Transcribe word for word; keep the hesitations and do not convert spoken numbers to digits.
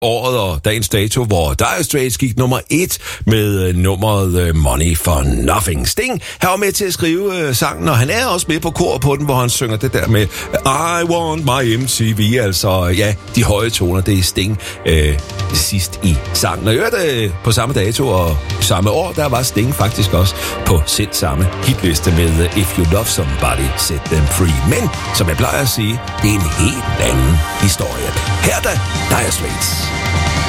året og dagens dato, hvor Dire Straits gik nummer et med nummeret Money for Nothing. Sting han var med til at skrive sangen, og han er også med på kor på den, hvor han synger det der med I want my M T V, altså ja, de høje toner, det er Sting øh, sidst i sangen. Og jeg hørte på samme dato og samme år, der var Sting faktisk også på selv samme hitliste med If You Love Somebody, Set Them Free. Men, som jeg plejer at sige, det er en helt anden historie. Her er der Dire Straits.